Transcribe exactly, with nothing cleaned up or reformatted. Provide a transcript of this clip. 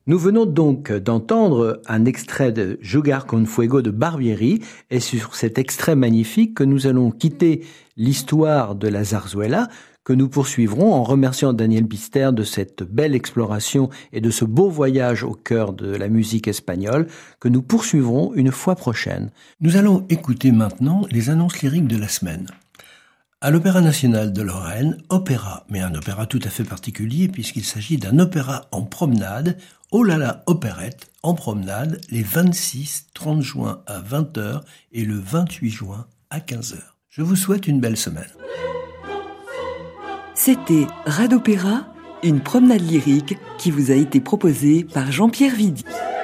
Nous venons donc d'entendre un extrait de Jugar con Fuego de Barbieri, et sur cet extrait magnifique que nous allons quitter l'histoire de la zarzuela, que nous poursuivrons en remerciant Daniel Bister de cette belle exploration et de ce beau voyage au cœur de la musique espagnole, que nous poursuivrons une fois prochaine. Nous allons écouter maintenant les annonces lyriques de la semaine. À l'Opéra national de Lorraine, opéra, mais un opéra tout à fait particulier puisqu'il s'agit d'un opéra en promenade, Oh là là opérette, en promenade, les vingt-six, trente juin à vingt heures et le vingt-huit juin à quinze heures. Je vous souhaite une belle semaine. C'était Radopéra, une promenade lyrique qui vous a été proposée par Jean-Pierre Vidy.